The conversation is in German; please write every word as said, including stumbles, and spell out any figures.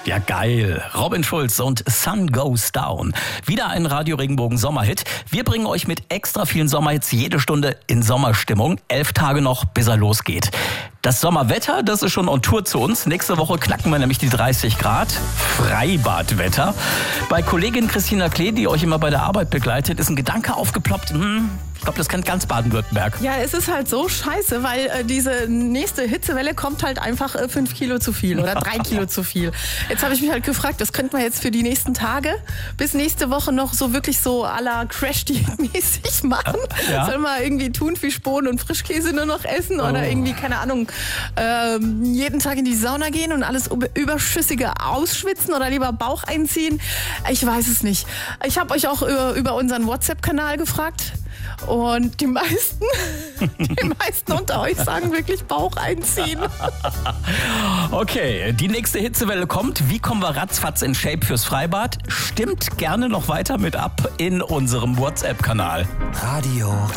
Ja, geil. Robin Schulz und Sun Goes Down. Wieder ein Radio Regenbogen Sommerhit. Wir bringen euch mit extra vielen Sommerhits jede Stunde in Sommerstimmung. Elf Tage noch, bis er losgeht. Das Sommerwetter, das ist schon on Tour zu uns. Nächste Woche knacken wir nämlich die dreißig Grad. Freibadwetter. Bei Kollegin Christina Klee, die euch immer bei der Arbeit begleitet, ist ein Gedanke aufgeploppt. Hm, ich glaube, das kennt ganz Baden-Württemberg. Ja, es ist halt so scheiße, weil äh, diese nächste Hitzewelle kommt halt einfach äh, fünf Kilo zu viel oder drei Kilo zu viel. Jetzt habe ich mich halt gefragt, das könnten wir jetzt für die nächsten Tage bis nächste Woche noch so wirklich so à la Crash-Diät-mäßig machen. Ja. Sollen wir irgendwie Thunfisch, Bohnen und Frischkäse nur noch essen oder oh. irgendwie, keine Ahnung, äh, jeden Tag in die Sauna gehen und alles Überschüssige ausschwitzen oder lieber Bauch einziehen? Ich weiß es nicht. Ich habe euch auch über, über unseren WhatsApp-Kanal gefragt. Und die meisten, die meisten unter euch sagen wirklich Bauch einziehen. Okay, die nächste Hitzewelle kommt. Wie kommen wir ratzfatz in Shape fürs Freibad? Stimmt gerne noch weiter mit ab in unserem WhatsApp-Kanal. Radio